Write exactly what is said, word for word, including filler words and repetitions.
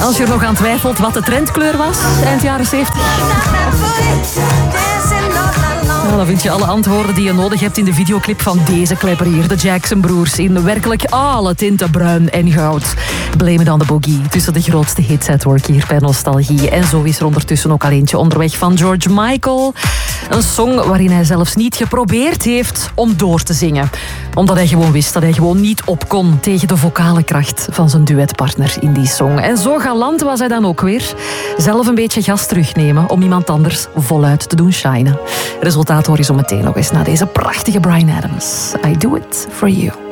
Als je er nog aan twijfelt wat de trendkleur was, eind jaren zeventig. Nou, dan vind je alle antwoorden die je nodig hebt in de videoclip van deze klepper hier, de Jackson Broers, in werkelijk alle tinten bruin en goud. Blame it on the boogie, tussen de grootste hits at work hier bij Nostalgie. En zo is er ondertussen ook al eentje onderweg van George Michael. Een song waarin hij zelfs niet geprobeerd heeft om door te zingen. Omdat hij gewoon wist dat hij gewoon niet op kon tegen de vocale kracht van zijn duetpartner in die song. En zo galant was hij dan ook weer. Zelf een beetje gas terugnemen om iemand anders voluit te doen shinen. Resultaat hoor je zo meteen nog eens na deze prachtige Bryan Adams. I do it for you.